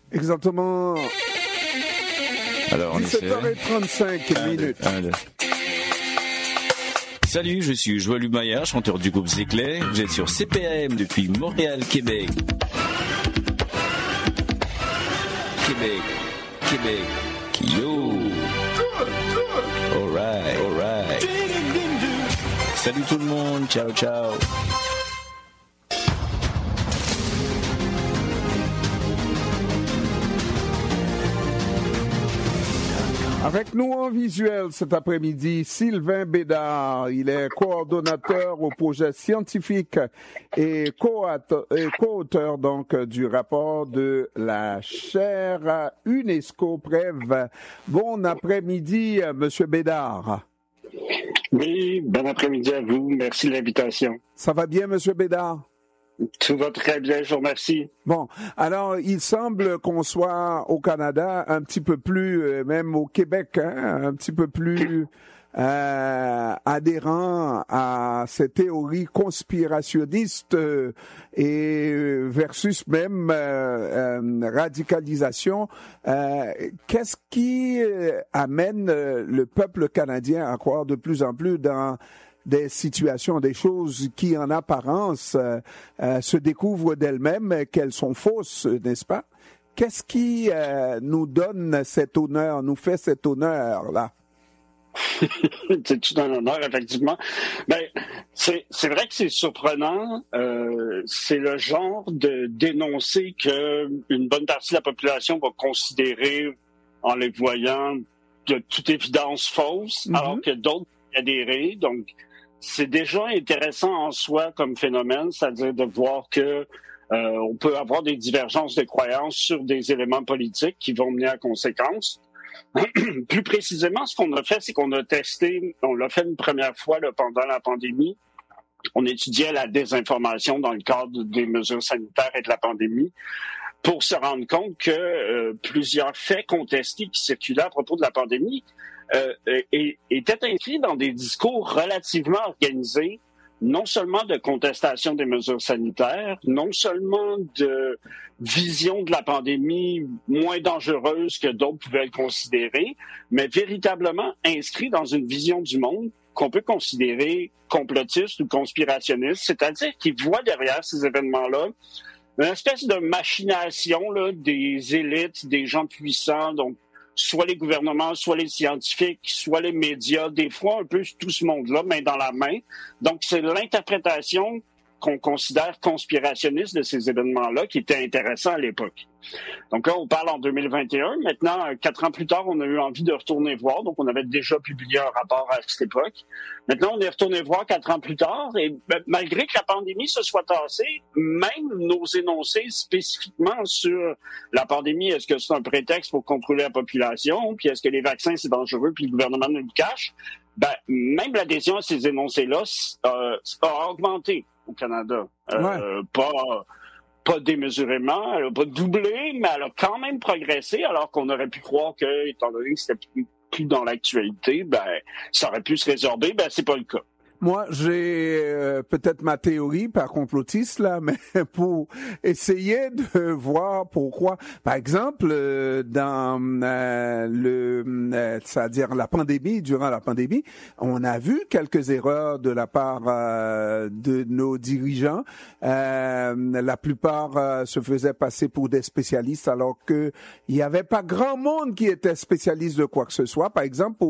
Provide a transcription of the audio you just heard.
Exactement. Alors, 17h35 minutes. Salut, je suis Joël Humaya, chanteur du groupe Zéclair. Vous êtes sur CPAM depuis Montréal, Québec. Québec. Yo. Alright. Salut tout le monde, ciao. Avec nous en visuel cet après-midi, Sylvain Bédard. Il est coordonnateur au projet scientifique et co-auteur donc du rapport de la chaire UNESCO-PREV. Bon après-midi, Monsieur Bédard. Oui, bon après-midi à vous. Merci de l'invitation. Ça va bien, Monsieur Bédard? Tout va très bien, je vous remercie. Bon, alors il semble qu'on soit au Canada un petit peu plus, même au Québec, un petit peu plus adhérent à ces théories conspirationnistes et versus même radicalisation. Qu'est-ce qui amène le peuple canadien à croire de plus en plus dans des situations, des choses qui en apparence se découvrent d'elles-mêmes, qu'elles sont fausses, n'est-ce pas? Qu'est-ce qui nous donne cet honneur, nous fait cet honneur-là? C'est tout un honneur, effectivement. Ben, c'est vrai que c'est surprenant. C'est le genre de d'énoncé qu'une bonne partie de la population va considérer en les voyant de toute évidence fausses, alors que d'autres adhérer. Donc, c'est déjà intéressant en soi comme phénomène, c'est-à-dire de voir que on peut avoir des divergences de croyances sur des éléments politiques qui vont mener à conséquences. Plus précisément, ce qu'on a fait, c'est qu'on a testé, on l'a fait une première fois là, pendant la pandémie. On étudiait la désinformation dans le cadre des mesures sanitaires et de la pandémie pour se rendre compte que plusieurs faits contestés qui circulaient à propos de la pandémie étaient inscrits dans des discours relativement organisés, non seulement de contestation des mesures sanitaires, non seulement de vision de la pandémie moins dangereuse que d'autres pouvaient le considérer, mais véritablement inscrits dans une vision du monde qu'on peut considérer complotiste ou conspirationniste, c'est-à-dire qu'ils voient derrière ces événements-là une espèce de machination là, des élites, des gens puissants, donc soit les gouvernements, soit les scientifiques, soit les médias, des fois un peu tout ce monde-là, main dans la main. Donc, c'est l'interprétation qu'on considère conspirationniste de ces événements-là qui était intéressant à l'époque. Donc là, on parle en 2021. Maintenant, 4 ans plus tard, on a eu envie de retourner voir. Donc, on avait déjà publié un rapport à cette époque. Maintenant, on est retourné voir 4 ans plus tard. Et malgré que la pandémie se soit tassée, même nos énoncés spécifiquement sur la pandémie, est-ce que c'est un prétexte pour contrôler la population? Puis est-ce que les vaccins, c'est dangereux? Puis le gouvernement nous le cache? Même l'adhésion à ces énoncés-là a augmenté au Canada. Pas démesurément, elle n'a pas doublé, mais elle a quand même progressé, alors qu'on aurait pu croire que, étant donné que c'était plus dans l'actualité, ça aurait pu se résorber. C'est pas le cas. Moi, j'ai peut-être ma théorie, pas complotiste là, mais pour essayer de voir pourquoi. Par exemple, dans c'est-à-dire la pandémie, durant la pandémie, on a vu quelques erreurs de la part de nos dirigeants. La plupart se faisaient passer pour des spécialistes, alors que il y avait pas grand monde qui était spécialiste de quoi que ce soit. Par exemple,